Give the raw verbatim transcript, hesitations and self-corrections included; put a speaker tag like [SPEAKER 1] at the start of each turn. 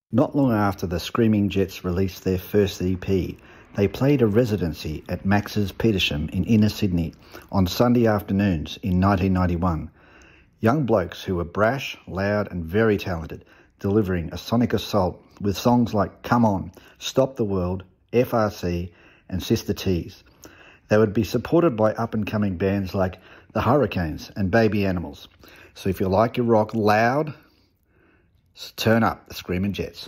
[SPEAKER 1] Not long after the Screaming Jets released their first E P, they played a residency at Max's Petersham in inner Sydney on Sunday afternoons in nineteen ninety-one. Young blokes who were brash, loud and very talented, delivering a sonic assault with songs like Come On, Stop the World, F R C and Sister T's. They would be supported by up-and-coming bands like The Hurricanes and Baby Animals. So if you like your rock loud, turn up the Screaming Jets.